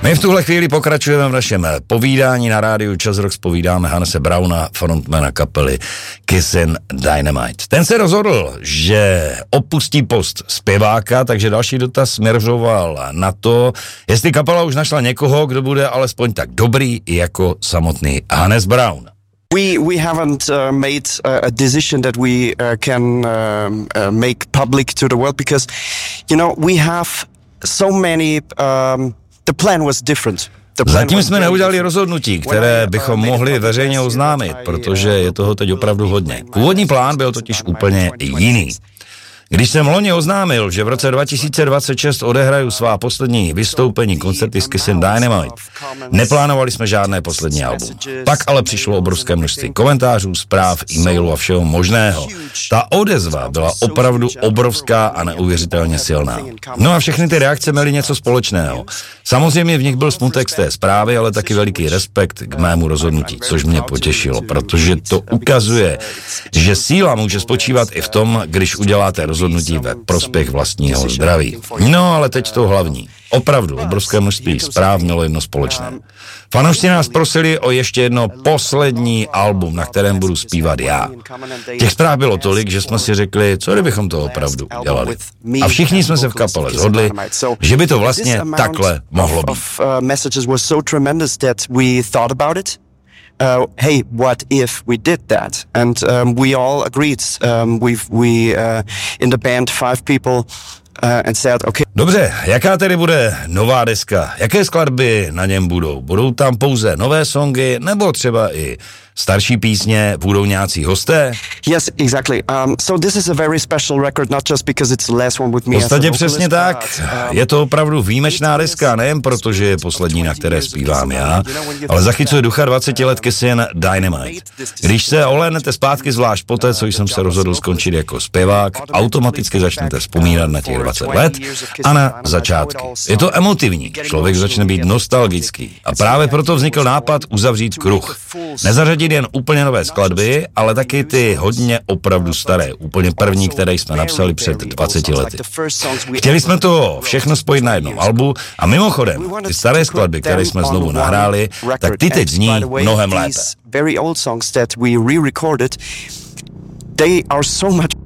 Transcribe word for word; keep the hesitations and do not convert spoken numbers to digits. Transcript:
My v tuhle chvíli pokračujeme v našem povídání na rádiu Čas Rock, povídáme Hannese Browna, frontmana kapely Kissin' Dynamite. Ten se rozhodl, že opustí post zpěváka, takže další dotaz směřoval na to, jestli kapela už našla někoho, kdo bude alespoň tak dobrý jako samotný Hannes Brown. We we haven't uh, made uh, a decision that we uh, can um, uh, make public to the world because, you know, we have so many. Um, the plan was different. Zatím jsme neudělali rozhodnutí, které bychom mohli veřejně oznámit, protože je toho teď opravdu hodně. Původní plán byl totiž úplně jiný. Když jsem loni oznámil, že v roce dva tisíce dvacet šest odehraju svá poslední vystoupení koncerty s Kissin' Dynamite, neplánovali jsme žádné poslední album. Pak ale přišlo obrovské množství komentářů, zpráv, e-mailů a všeho možného. Ta odezva byla opravdu obrovská a neuvěřitelně silná. No a všechny ty reakce měly něco společného. Samozřejmě v nich byl smutek z té zprávy, ale taky veliký respekt k mému rozhodnutí, což mě potěšilo, protože to ukazuje, že síla může spočívat i v tom, když uděláte rozhodnutí ve prospěch vlastního zdraví. No, ale teď to hlavní. Opravdu, obrovské množství zpráv mělo jedno společné. Fanoušci nás prosili o ještě jedno poslední album, na kterém budu zpívat já. Těch zpráv bylo tolik, že jsme si řekli, co kdybychom to opravdu udělali. A všichni jsme se v kapele shodli, že by to vlastně takhle mohlo být. Uh, hey, what if we did that? And um, we all agreed. Um, we've we uh, in the band five people uh, and said, okay. Dobře, jaká tedy bude nová deska? Jaké skladby na něm budou? Budou tam pouze nové songy, nebo třeba i starší písně, budou nějací hosté? Yes, exactly. Um, so this is a very special record, not just because it's the last one with me. V podstatě přesně tak. Je to opravdu výjimečná deska, nejen proto, že je poslední, na které zpívám já, ale zachycuje ducha dvaceti let Kissin' Dynamite. Když se ohlédnete zpátky, zvlášť poté, co jsem se rozhodl skončit jako zpěvák, automaticky začnete vzpomínat na těch dvacet let a na začátky. Je to emotivní, člověk začne být nostalgický a právě proto vznikl nápad uzavřít kruh. Nezařadit jen úplně nové skladby, ale taky ty hodně opravdu staré, úplně první, které jsme napsali před dvaceti lety. Chtěli jsme to všechno spojit na jednom albu a mimochodem, ty staré skladby, které jsme znovu nahráli, tak ty teď zní mnohem lépe. They are so much